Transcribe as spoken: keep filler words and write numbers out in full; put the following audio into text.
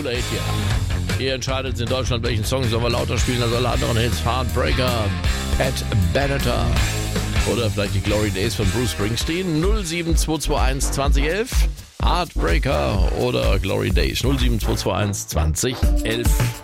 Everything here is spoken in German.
Late hier. Ihr entscheidet in Deutschland, welchen Song sollen wir lauter spielen als alle anderen Hits. Heartbreaker, Pat Benatar oder vielleicht die Glory Days von Bruce Springsteen. null sieben zwei zwei eins zwanzig elf. Heartbreaker oder Glory Days. null sieben zwei zwei eins zwanzig elf.